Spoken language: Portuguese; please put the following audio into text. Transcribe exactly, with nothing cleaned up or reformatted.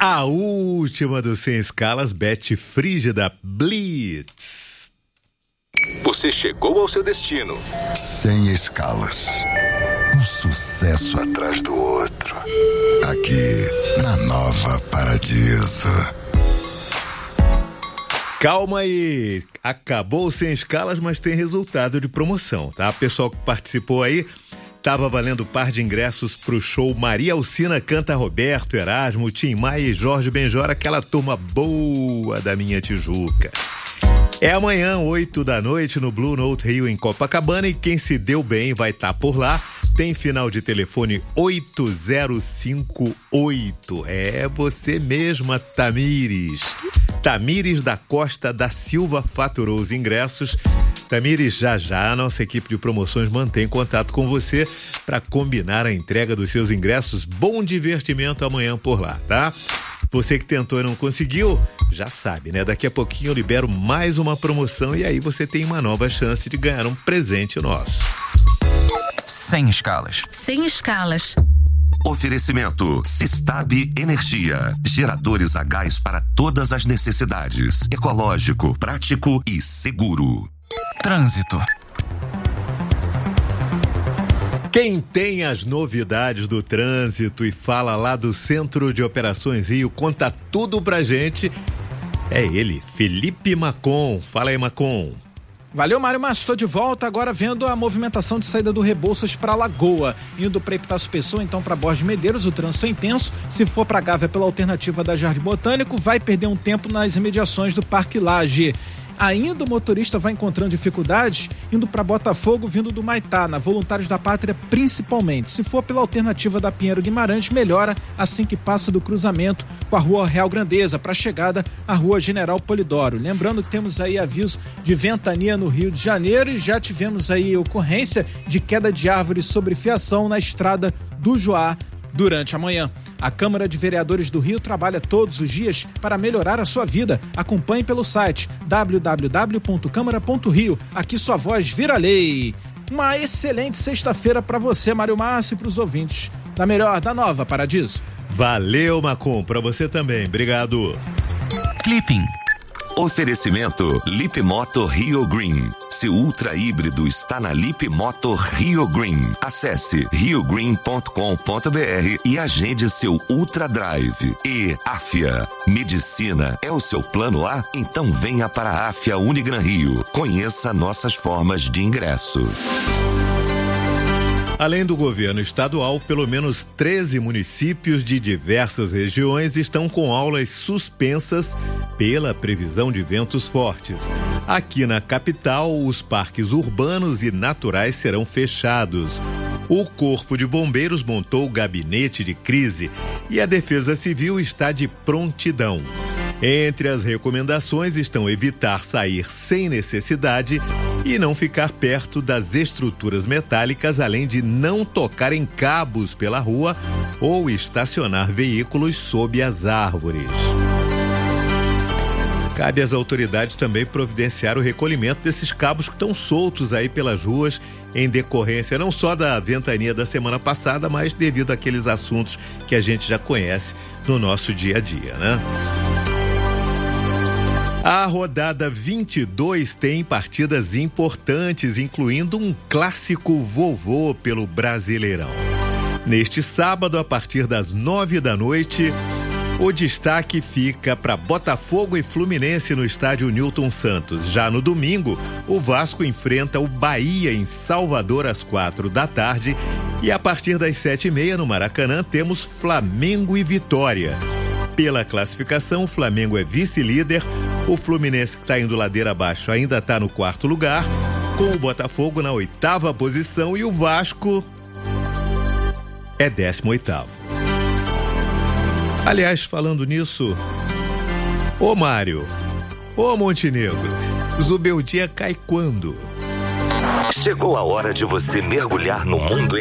A última do Sem Escalas, Beth Frígida, Blitz. Você chegou ao seu destino. Sem Escalas. Um sucesso atrás do outro. Aqui, na Nova Paradiso. Calma aí, acabou Sem Escalas, mas tem resultado de promoção, tá? Pessoal que participou aí, tava valendo par de ingressos pro show Maria Alcina canta Roberto, Erasmo, Tim Maia e Jorge Benjor, aquela turma boa da minha Tijuca. É amanhã, oito da noite, no Blue Note Rio, em Copacabana, e quem se deu bem vai estar por lá. Tem final de telefone oito zero cinco oito. É você mesma, Tamires. Tamires da Costa da Silva faturou os ingressos. Tamires, já já a nossa equipe de promoções mantém contato com você para combinar a entrega dos seus ingressos. Bom divertimento amanhã por lá, tá? Você que tentou e não conseguiu, já sabe, né? Daqui a pouquinho eu libero mais uma promoção e aí você tem uma nova chance de ganhar um presente nosso. Sem Escalas. Sem Escalas. Oferecimento Sistab Energia. Geradores a gás para todas as necessidades. Ecológico, prático e seguro. Trânsito. Quem tem as novidades do trânsito e fala lá do Centro de Operações Rio, conta tudo pra gente, é ele, Felipe Macon. Fala aí, Macon. Valeu, Mário Márcio, estou de volta agora vendo a movimentação de saída do Rebouças para Lagoa, indo para Epitácio Pessoa, então para Borges de Medeiros, o trânsito é intenso. Se for para Gávea pela alternativa da Jardim Botânico, vai perder um tempo nas imediações do Parque Lage. Ainda o motorista vai encontrando dificuldades indo para Botafogo, vindo do Maitá, na Voluntários da Pátria principalmente. Se for pela alternativa da Pinheiro Guimarães, melhora assim que passa do cruzamento com a Rua Real Grandeza, para a chegada à Rua General Polidoro. Lembrando que temos aí aviso de ventania no Rio de Janeiro e já tivemos aí ocorrência de queda de árvores sobre fiação na estrada do Joá durante a manhã. A Câmara de Vereadores do Rio trabalha todos os dias para melhorar a sua vida. Acompanhe pelo site w w w ponto câmara ponto rio. Aqui sua voz vira lei. Uma excelente sexta-feira para você, Mário Márcio, e para os ouvintes da melhor, da Nova Paradiso. Valeu, Macon, para você também. Obrigado. Clipping. Oferecimento Lip Moto Rio Green. Seu ultra híbrido está na Lip Moto Rio Green. Acesse rio green ponto com ponto b r e agende seu Ultra Drive. E Afia. Medicina é o seu plano A? Então venha para a Afia Unigran Rio. Conheça nossas formas de ingresso. Além do governo estadual, pelo menos treze municípios de diversas regiões estão com aulas suspensas pela previsão de ventos fortes. Aqui na capital, os parques urbanos e naturais serão fechados. O Corpo de Bombeiros montou o gabinete de crise e a Defesa Civil está de prontidão. Entre as recomendações estão evitar sair sem necessidade e não ficar perto das estruturas metálicas, além de não tocar em cabos pela rua ou estacionar veículos sob as árvores. Cabe às autoridades também providenciar o recolhimento desses cabos que estão soltos aí pelas ruas em decorrência não só da ventania da semana passada, mas devido àqueles assuntos que a gente já conhece no nosso dia a dia, né? A rodada vinte e dois tem partidas importantes, incluindo um clássico vovô pelo Brasileirão. Neste sábado, a partir das nove da noite, o destaque fica para Botafogo e Fluminense no estádio Newton Santos. Já no domingo, o Vasco enfrenta o Bahia em Salvador às quatro da tarde. E a partir das sete e meia, no Maracanã, temos Flamengo e Vitória. Pela classificação, o Flamengo é vice-líder, o Fluminense, que está indo ladeira abaixo, ainda está no quarto lugar, com o Botafogo na oitava posição e o Vasco é décimo oitavo. Aliás, falando nisso, ô Mário, ô Montenegro, Zubeldia cai quando? Chegou a hora de você mergulhar no mundo